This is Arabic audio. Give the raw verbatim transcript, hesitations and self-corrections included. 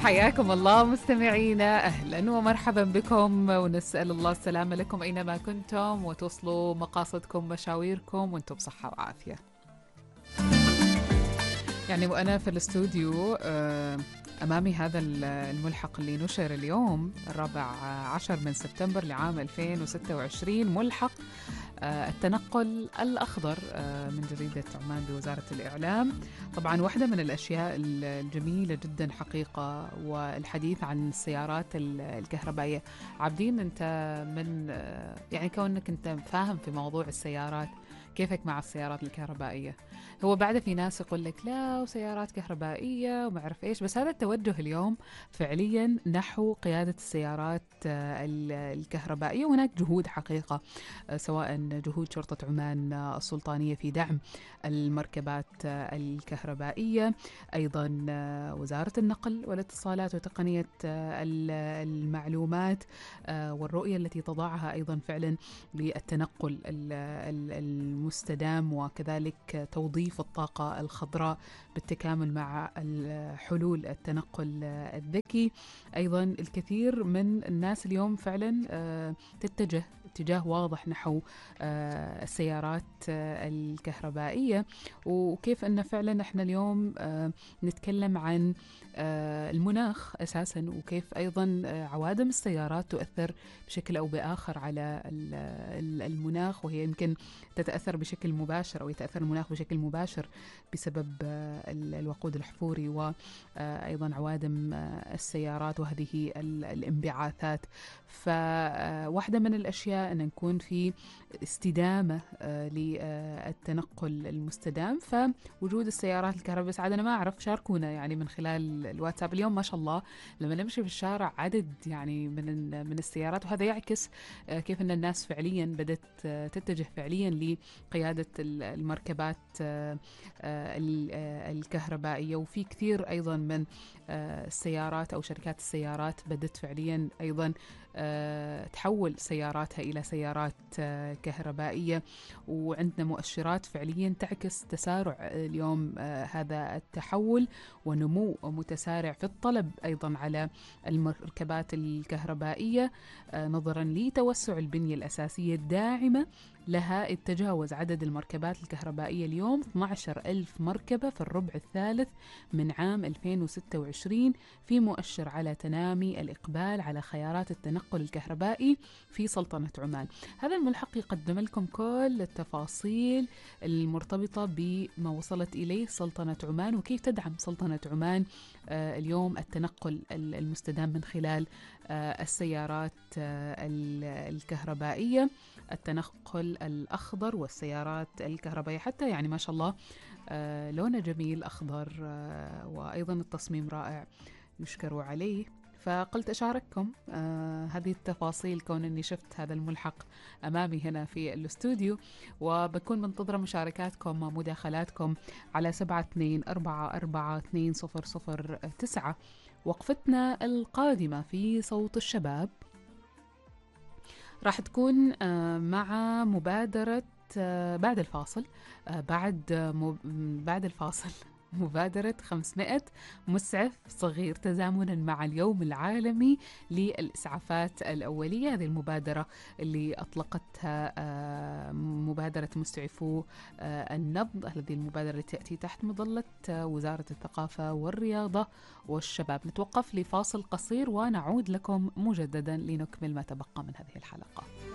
حياكم الله مستمعينا، أهلا ومرحبا بكم، ونسأل الله السلامة لكم أينما كنتم وتوصلوا مقاصدكم مشاويركم وانتم بصحة وعافية. يعني وأنا في الاستوديو آه، أمامي هذا الملحق اللي نشر اليوم الرابع عشر من سبتمبر لعام ألفين وستة وعشرين، ملحق آه، التنقل الأخضر آه، من جريدة عمان بوزارة الإعلام. طبعا واحدة من الأشياء الجميلة جدا حقيقة والحديث عن السيارات الكهربائية. عابدين، أنت من آه، يعني كونك أنت فاهم في موضوع السيارات، كيفك مع السيارات الكهربائية؟ هو بعد في ناس يقول لك لا وسيارات كهربائية وما أعرف إيش، بس هذا التوجه اليوم فعليا نحو قيادة السيارات آه، الكهربائية، وهناك جهود حقيقة، سواء جهود شرطة عمان السلطانية في دعم المركبات الكهربائية، أيضا وزارة النقل والاتصالات وتقنية المعلومات، والرؤية التي تضعها أيضا فعلا للتنقل المستدام، وكذلك توظيف الطاقة الخضراء بالتكامل مع حلول التنقل الذكي. أيضا الكثير من الناس اليوم فعلا تتجه اتجاه واضح نحو آه، السيارات آه، الكهربائية، وكيف أن فعلا احنا اليوم آه، نتكلم عن آه، المناخ أساسا، وكيف أيضا آه، عوادم السيارات تؤثر بشكل أو بآخر على المناخ، وهي يمكن تتأثر بشكل مباشر أو يتأثر المناخ بشكل مباشر بسبب آه، الوقود الأحفوري وأيضا عوادم آه، السيارات وهذه الانبعاثات. فواحدة من الأشياء أن نكون في استدامة آه للتنقل المستدام، فوجود السيارات الكهربائية. بس عاد أنا ما أعرف، شاركونا يعني من خلال الواتساب. اليوم ما شاء الله لما نمشي في الشارع عدد يعني من من السيارات، وهذا يعكس آه كيف أن الناس فعليا بدأت آه تتجه فعليا لقيادة المركبات آه آه الكهربائية. وفي كثير أيضا من آه السيارات أو شركات السيارات بدأت فعليا أيضا أه تحول سياراتها إلى سيارات أه كهربائية، وعندنا مؤشرات فعليا تعكس تسارع اليوم أه هذا التحول ونمو متسارع في الطلب أيضا على المركبات الكهربائية، أه نظرا لتوسع البنية الأساسية الداعمة لها. تجاوز عدد المركبات الكهربائية اليوم اثني عشر ألف مركبة في الربع الثالث من عام ألفين وستة وعشرين، في مؤشر على تنامي الإقبال على خيارات التنقل الكهربائي في سلطنة عمان. هذا الملحق يقدم لكم كل التفاصيل المرتبطة بما وصلت إليه سلطنة عمان، وكيف تدعم سلطنة عمان آه اليوم التنقل المستدام من خلال آه السيارات آه الكهربائية، التنقل الأخضر والسيارات الكهربائية. حتى يعني ما شاء الله آه لونه جميل أخضر، آه وأيضا التصميم رائع يشكروا عليه. فقلت أشارككم آه هذه التفاصيل، كون أني شفت هذا الملحق أمامي هنا في الاستوديو، وبكون منتظرة مشاركاتكم ومداخلاتكم على سبعة اثنين أربعة أربعة اثنين صفر صفر تسعة. وقفتنا القادمة في صوت الشباب راح تكون آه مع مبادرة آه بعد الفاصل، آه بعد آه بعد الفاصل مبادرة خمسمائة مسعف صغير تزامنا مع اليوم العالمي للإسعافات الأولية. هذه المبادرة اللي أطلقتها مبادرة مسعفو النبض، هذه المبادرة تأتي تحت مظلة وزارة الثقافة والرياضة والشباب. نتوقف لفاصل قصير ونعود لكم مجددا لنكمل ما تبقى من هذه الحلقة.